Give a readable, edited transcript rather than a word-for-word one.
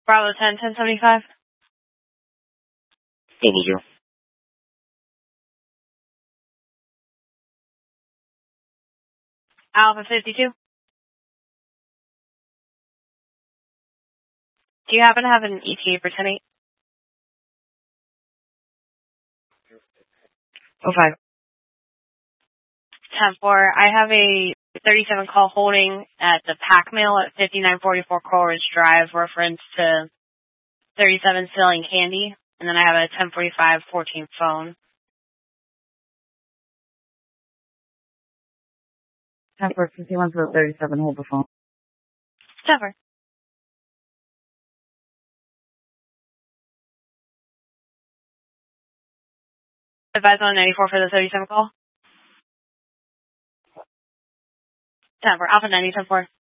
Bravo 10, 1075. 00. Alpha 52. Do you happen to have an ETA for 10-8? 05. 10-4. I have a 37 call holding at the pack mail at 5944 Coral Ridge Drive, reference to 37 selling candy. And then I have a 1045 14 phone. 10-4, 51-37, hold the phone. 10-4. Advise on 94 for the 37 call. 10-4. Alpha 90, 10-4.